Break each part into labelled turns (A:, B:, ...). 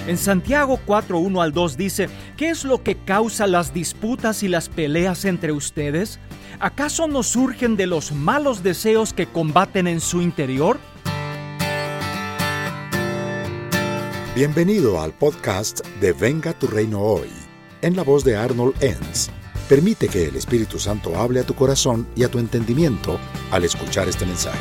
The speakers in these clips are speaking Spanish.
A: En Santiago 4:1 al 2 dice: ¿qué es lo que causa las disputas y las peleas entre ustedes? ¿Acaso no surgen de los malos deseos que combaten en su interior?
B: Bienvenido al podcast de Venga tu Reino Hoy, en la voz de Arnold Enns. Permite que el Espíritu Santo hable a tu corazón y a tu entendimiento al escuchar este mensaje.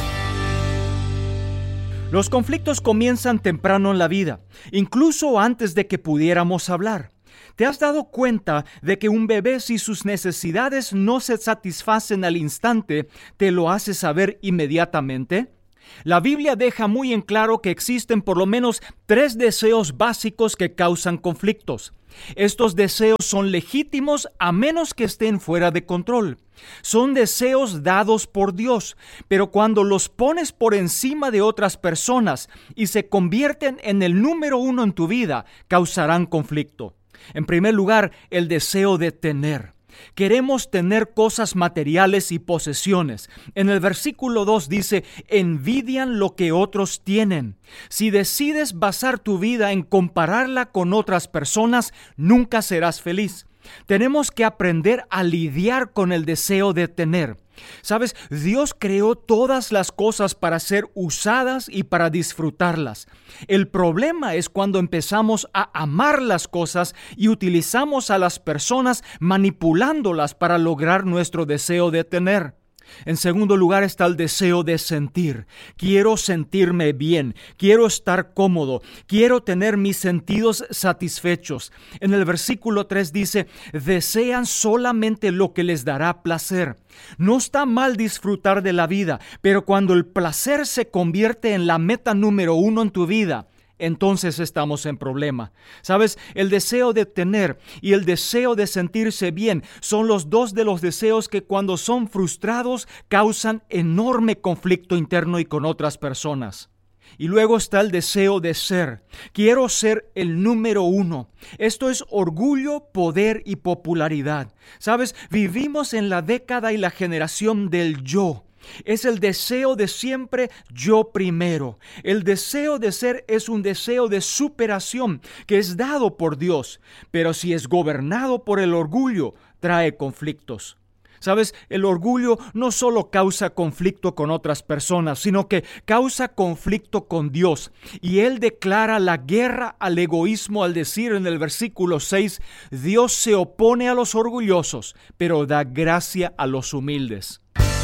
A: Los conflictos comienzan temprano en la vida, incluso antes de que pudiéramos hablar. ¿Te has dado cuenta de que un bebé, si sus necesidades no se satisfacen al instante, te lo hace saber inmediatamente? La Biblia deja muy en claro que existen por lo menos 3 deseos básicos que causan conflictos. Estos deseos son legítimos a menos que estén fuera de control. Son deseos dados por Dios, pero cuando los pones por encima de otras personas y se convierten en el número 1 en tu vida, causarán conflicto. En primer lugar, el deseo de tener. Queremos tener cosas materiales y posesiones. En el versículo 2 dice: envidian lo que otros tienen. Si decides basar tu vida en compararla con otras personas, nunca serás feliz. Tenemos que aprender a lidiar con el deseo de tener. ¿Sabes? Dios creó todas las cosas para ser usadas y para disfrutarlas. El problema es cuando empezamos a amar las cosas y utilizamos a las personas manipulándolas para lograr nuestro deseo de tener. En segundo lugar está el deseo de sentir. Quiero sentirme bien, quiero estar cómodo, quiero tener mis sentidos satisfechos. En el versículo 3 dice: desean solamente lo que les dará placer. No está mal disfrutar de la vida, pero cuando el placer se convierte en la meta número 1 en tu vida, entonces estamos en problema. ¿Sabes? El deseo de tener y el deseo de sentirse bien son los 2 de los deseos que cuando son frustrados causan enorme conflicto interno y con otras personas. Y luego está el deseo de ser. Quiero ser el número 1. Esto es orgullo, poder y popularidad. ¿Sabes? Vivimos en la década y la generación del yo. Es el deseo de siempre yo primero. El deseo de ser es un deseo de superación que es dado por Dios, pero si es gobernado por el orgullo, trae conflictos. ¿Sabes? El orgullo no solo causa conflicto con otras personas, sino que causa conflicto con Dios. Y Él declara la guerra al egoísmo al decir en el versículo 6, Dios se opone a los orgullosos, pero da gracia a los humildes.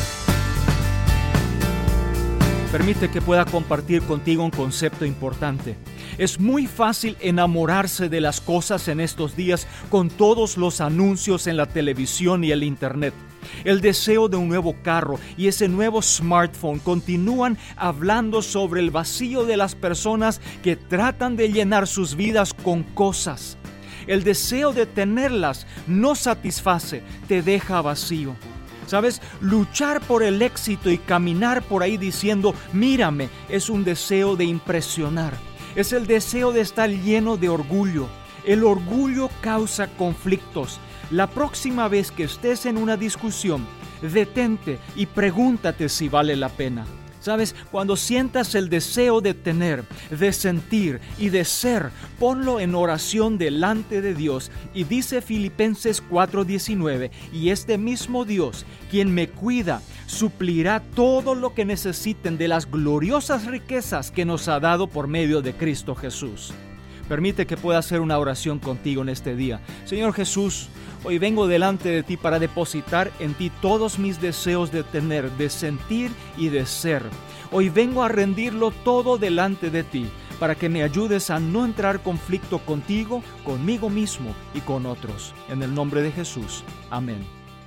A: Permite que pueda compartir contigo un concepto importante. Es muy fácil enamorarse de las cosas en estos días con todos los anuncios en la televisión y el internet. El deseo de un nuevo carro y ese nuevo smartphone continúan hablando sobre el vacío de las personas que tratan de llenar sus vidas con cosas. El deseo de tenerlas no satisface, te deja vacío. ¿Sabes? Luchar por el éxito y caminar por ahí diciendo, mírame, es un deseo de impresionar. Es el deseo de estar lleno de orgullo. El orgullo causa conflictos. La próxima vez que estés en una discusión, detente y pregúntate si vale la pena. ¿Sabes? Cuando sientas el deseo de tener, de sentir y de ser, ponlo en oración delante de Dios. Y dice Filipenses 4:19, y este mismo Dios, quien me cuida, suplirá todo lo que necesiten de las gloriosas riquezas que nos ha dado por medio de Cristo Jesús. Permite que pueda hacer una oración contigo en este día. Señor Jesús, hoy vengo delante de ti para depositar en ti todos mis deseos de tener, de sentir y de ser. Hoy vengo a rendirlo todo delante de ti para que me ayudes a no entrar en conflicto contigo, conmigo mismo y con otros. En el nombre de Jesús. Amén.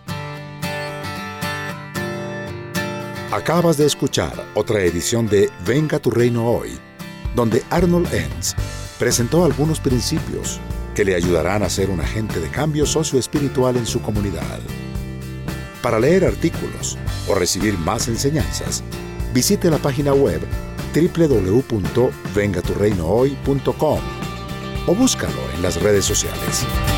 B: Acabas de escuchar otra edición de Venga tu Reino Hoy, donde Arnold Enns presentó algunos principios que le ayudarán a ser un agente de cambio socioespiritual en su comunidad. Para leer artículos o recibir más enseñanzas, visite la página web www.vengaturreinohoy.com o búscalo en las redes sociales.